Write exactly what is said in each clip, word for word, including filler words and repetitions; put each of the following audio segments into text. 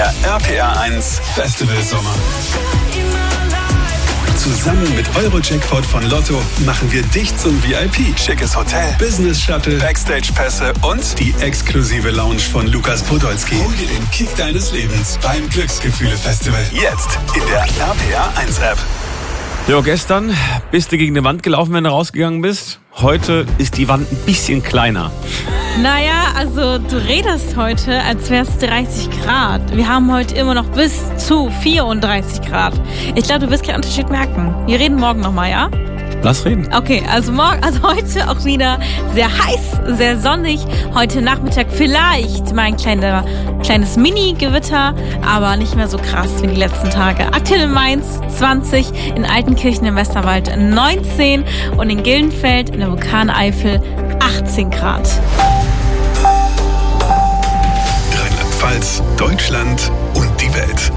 Der R P R eins Festival Sommer. Zusammen mit Euro-Jackpot von Lotto machen wir dich zum V I P. Schickes Hotel, Business-Shuttle, Backstage-Pässe und die exklusive Lounge von Lukas Podolski. Hol dir den Kick deines Lebens beim Glücksgefühle-Festival. Jetzt in der R P R eins App. Jo, gestern bist du gegen eine Wand gelaufen, wenn du rausgegangen bist. Heute ist die Wand ein bisschen kleiner. Naja, also du redest heute, als wäre es dreißig Grad. Wir haben heute immer noch bis zu vierunddreißig Grad. Ich glaube, du wirst keinen Unterschied merken. Wir reden morgen nochmal, ja? Lass reden. Okay, also morgen, also heute auch wieder sehr heiß, sehr sonnig. Heute Nachmittag vielleicht mal ein kleiner, kleines Mini-Gewitter, aber nicht mehr so krass wie die letzten Tage. Aktuell in Mainz zwanzig, in Altenkirchen im Westerwald neunzehn und in Gildenfeld in der Vulkaneifel achtzehn Grad. Rheinland-Pfalz, Deutschland und die Welt.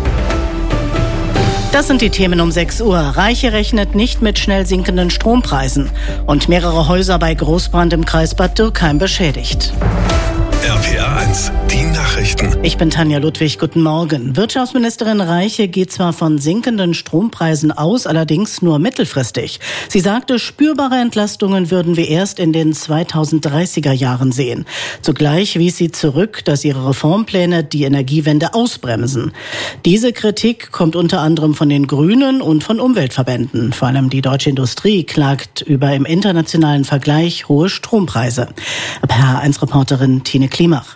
Das sind die Themen um sechs Uhr. Reiche rechnet nicht mit schnell sinkenden Strompreisen. Und mehrere Häuser bei Großbrand im Kreis Bad Dürkheim beschädigt. R P R eins, die Nachrichten. Ich bin Tanja Ludwig, guten Morgen. Wirtschaftsministerin Reiche geht zwar von sinkenden Strompreisen aus, allerdings nur mittelfristig. Sie sagte, spürbare Entlastungen würden wir erst in den zweitausenddreißiger Jahren sehen. Zugleich wies sie zurück, dass ihre Reformpläne die Energiewende ausbremsen. Diese Kritik kommt unter anderem von den Grünen und von Umweltverbänden. Vor allem die deutsche Industrie klagt über im internationalen Vergleich hohe Strompreise. R P R eins Reporterin Tine Klimach.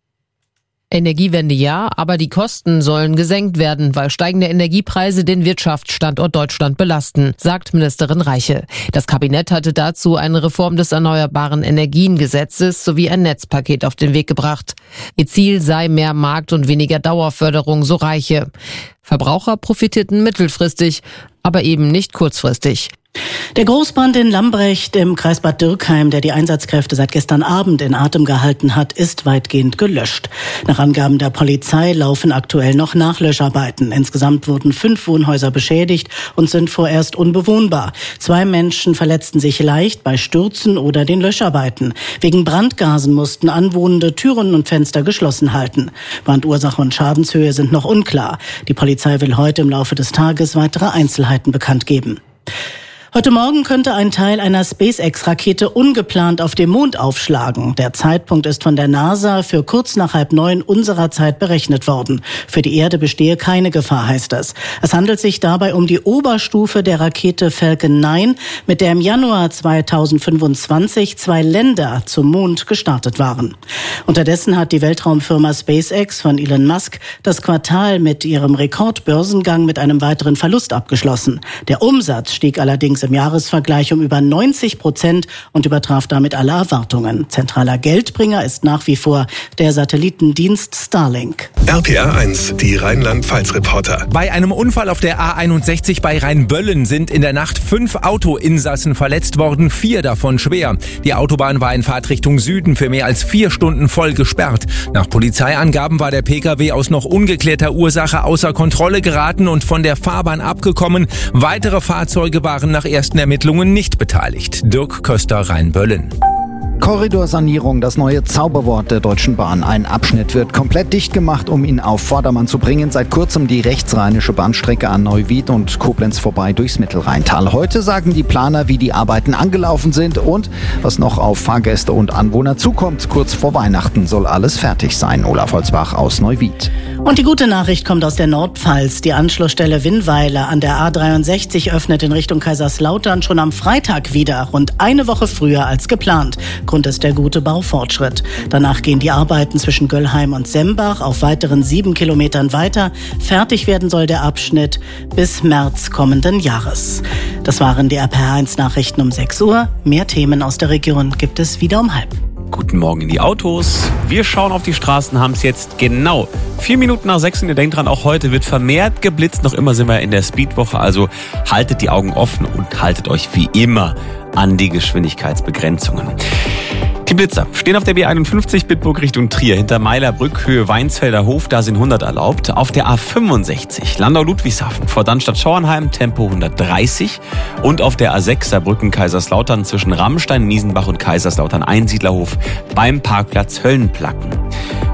Energiewende ja, aber die Kosten sollen gesenkt werden, weil steigende Energiepreise den Wirtschaftsstandort Deutschland belasten, sagt Ministerin Reiche. Das Kabinett hatte dazu eine Reform des Erneuerbaren Energiengesetzes sowie ein Netzpaket auf den Weg gebracht. Ihr Ziel sei mehr Markt- und weniger Dauerförderung, so Reiche. Verbraucher profitierten mittelfristig, aber eben nicht kurzfristig. Der Großbrand in Lambrecht im Kreis Bad Dürkheim, der die Einsatzkräfte seit gestern Abend in Atem gehalten hat, ist weitgehend gelöscht. Nach Angaben der Polizei laufen aktuell noch Nachlöscharbeiten. Insgesamt wurden fünf Wohnhäuser beschädigt und sind vorerst unbewohnbar. Zwei Menschen verletzten sich leicht bei Stürzen oder den Löscharbeiten. Wegen Brandgasen mussten Anwohnende Türen und Fenster geschlossen halten. Brandursache und Schadenshöhe sind noch unklar. Die Polizei will heute im Laufe des Tages weitere Einzelheiten bekannt geben. Heute Morgen könnte ein Teil einer SpaceX-Rakete ungeplant auf dem Mond aufschlagen. Der Zeitpunkt ist von der NASA für kurz nach halb neun unserer Zeit berechnet worden. Für die Erde bestehe keine Gefahr, heißt es. Es handelt sich dabei um die Oberstufe der Rakete Falcon neun, mit der im Januar zweitausendfünfundzwanzig zwei Länder zum Mond gestartet waren. Unterdessen hat die Weltraumfirma SpaceX von Elon Musk das Quartal mit ihrem Rekordbörsengang mit einem weiteren Verlust abgeschlossen. Der Umsatz stieg allerdings im Jahresvergleich um über neunzig Prozent und übertraf damit alle Erwartungen. Zentraler Geldbringer ist nach wie vor der Satellitendienst Starlink. R P R eins, die Rheinland-Pfalz-Reporter. Bei einem Unfall auf der A einundsechzig bei Rheinböllen sind in der Nacht fünf Autoinsassen verletzt worden, vier davon schwer. Die Autobahn war in Fahrtrichtung Süden für mehr als vier Stunden voll gesperrt. Nach Polizeiangaben war der Pkw aus noch ungeklärter Ursache außer Kontrolle geraten und von der Fahrbahn abgekommen. Weitere Fahrzeuge waren nach ersten Ermittlungen nicht beteiligt. Dirk Köster, Rheinböllen. Korridorsanierung, das neue Zauberwort der Deutschen Bahn. Ein Abschnitt wird komplett dicht gemacht, um ihn auf Vordermann zu bringen. Seit kurzem die rechtsrheinische Bahnstrecke an Neuwied und Koblenz vorbei durchs Mittelrheintal. Heute sagen die Planer, wie die Arbeiten angelaufen sind und was noch auf Fahrgäste und Anwohner zukommt. Kurz vor Weihnachten soll alles fertig sein. Olaf Holzbach aus Neuwied. Und die gute Nachricht kommt aus der Nordpfalz. Die Anschlussstelle Winnweiler an der A dreiundsechzig öffnet in Richtung Kaiserslautern schon am Freitag wieder, rund eine Woche früher als geplant. Grund ist der gute Baufortschritt. Danach gehen die Arbeiten zwischen Göllheim und Sembach auf weiteren sieben Kilometern weiter. Fertig werden soll der Abschnitt bis März kommenden Jahres. Das waren die R P R eins Nachrichten um sechs Uhr. Mehr Themen aus der Region gibt es wieder um halb. Guten Morgen in die Autos. Wir schauen auf die Straßen, haben es jetzt genau vier Minuten nach sechs und ihr denkt dran, auch heute wird vermehrt geblitzt. Noch immer sind wir in der Speedwoche, also haltet die Augen offen und haltet euch wie immer an die Geschwindigkeitsbegrenzungen. Die Blitzer stehen auf der B einundfünfzig Bitburg Richtung Trier, hinter Meilerbrück, Höhe Weinsfelder Hof, da sind hundert erlaubt. Auf der A fünfundsechzig Landau-Ludwigshafen vor Dannstatt-Schauernheim, Tempo hundertdreißig. Und auf der A sechs Saarbrücken Kaiserslautern zwischen Rammstein, Niesenbach und Kaiserslautern Einsiedlerhof beim Parkplatz Höllenplacken.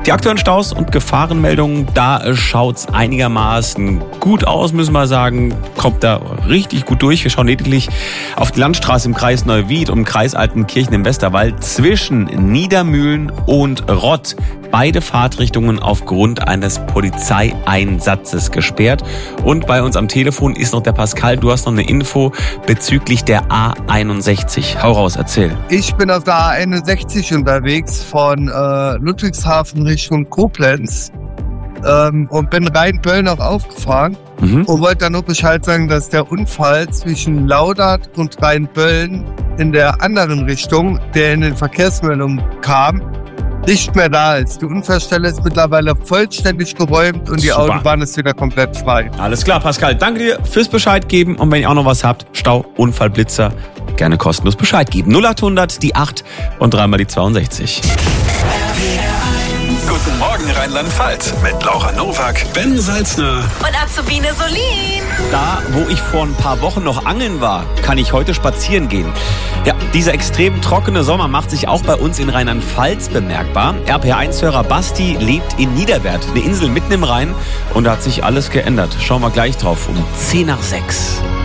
Die aktuellen Staus und Gefahrenmeldungen, da schaut's einigermaßen gut aus, müssen wir sagen. Kommt da richtig gut durch. Wir schauen lediglich auf die Landstraße im Kreis Neuwied und im Kreis Altenkirchen im Westerwald zwischen Niedermühlen und Rott. Beide Fahrtrichtungen aufgrund eines Polizeieinsatzes gesperrt. Und bei uns am Telefon ist noch der Pascal. Du hast noch eine Info bezüglich der A einundsechzig. Hau raus, erzähl. Ich bin auf der A einundsechzig unterwegs von äh, Ludwigshafen Richtung Koblenz ähm, und bin Rheinbölln auch aufgefahren mhm. und wollte dann nur Bescheid sagen, dass der Unfall zwischen Laudert und Rheinbölln in der anderen Richtung, der in den Verkehrsmeldungen kam, nicht mehr da ist. Die Unfallstelle ist mittlerweile vollständig geräumt und die Super. Autobahn ist wieder komplett frei. Alles klar, Pascal. Danke dir fürs Bescheid geben. Und wenn ihr auch noch was habt, Stau, Unfall, Blitzer, gerne kostenlos Bescheid geben. null acht hundert, die acht und dreimal die zweiundsechzig. Guten Morgen Rheinland-Pfalz mit Laura Nowak, Ben Salzner Und Azubine Solin. Da, wo ich vor ein paar Wochen noch angeln war, kann ich heute spazieren gehen. Ja, dieser extrem trockene Sommer macht sich auch bei uns in Rheinland-Pfalz bemerkbar. R P eins Hörer Basti lebt in Niederwert, eine Insel mitten im Rhein. Und da hat sich alles geändert. Schauen wir gleich drauf um zehn nach sechs.